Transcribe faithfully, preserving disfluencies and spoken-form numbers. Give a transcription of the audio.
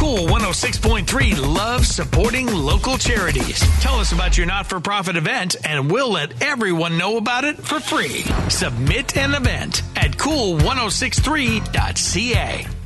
Cool one oh six point three loves supporting local charities. Tell us about your not-for-profit event, and we'll let everyone know about it for free. Submit an event at cool ten sixty-three dot c a.